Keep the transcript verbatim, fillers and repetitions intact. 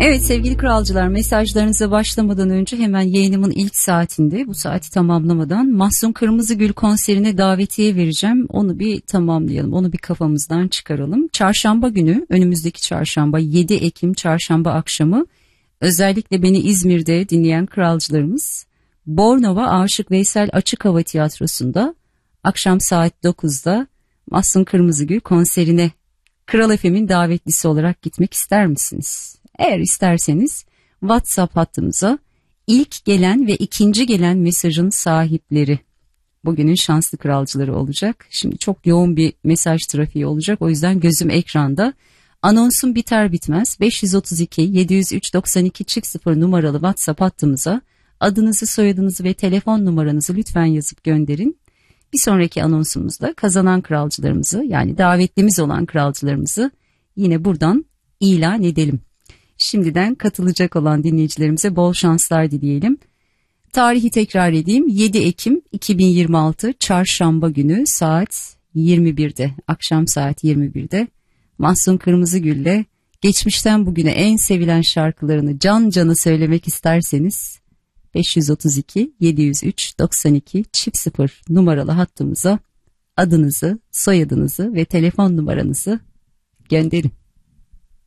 Evet sevgili kralcılar, mesajlarınıza başlamadan önce hemen yayınımın ilk saatinde, bu saati tamamlamadan Mahsun Kırmızıgül konserine davetiye vereceğim. Onu bir tamamlayalım, onu bir kafamızdan çıkaralım. Çarşamba günü, önümüzdeki çarşamba yedi Ekim çarşamba akşamı, özellikle beni İzmir'de dinleyen kralcılarımız Bornova Aşık Veysel Açık Hava Tiyatrosu'nda akşam saat dokuzda Mahsun Kırmızıgül konserine Kral F M'in davetlisi olarak gitmek ister misiniz? Eğer isterseniz WhatsApp hattımıza ilk gelen ve ikinci gelen mesajın sahipleri bugünün şanslı kralcıları olacak. Şimdi çok yoğun bir mesaj trafiği olacak, o yüzden gözüm ekranda. Anonsun biter bitmez beş yüz otuz iki yedi yüz üç doksan iki çift sıfır numaralı WhatsApp hattımıza adınızı, soyadınızı ve telefon numaranızı lütfen yazıp gönderin. Bir sonraki anonsumuzda kazanan kralcılarımızı, yani davetlimiz olan kralcılarımızı yine buradan ilan edelim. Şimdiden katılacak olan dinleyicilerimize bol şanslar dileyelim. Tarihi tekrar edeyim. yedi Ekim iki bin yirmi altı çarşamba günü saat yirmi birde, akşam saat yirmi birde Mahsun Kırmızıgül'le geçmişten bugüne en sevilen şarkılarını can canı söylemek isterseniz beş yüz otuz iki yedi yüz üç doksan iki çift sıfır numaralı hattımıza adınızı, soyadınızı ve telefon numaranızı gönderin.